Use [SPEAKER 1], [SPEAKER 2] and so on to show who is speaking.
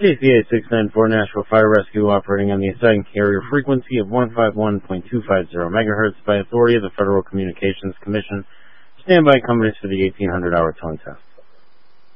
[SPEAKER 1] KCA 694 Nashville Fire Rescue operating on the assigned carrier frequency of 151.250 MHz by authority of the Federal Communications Commission. Standby companies for the 1800-hour tone test.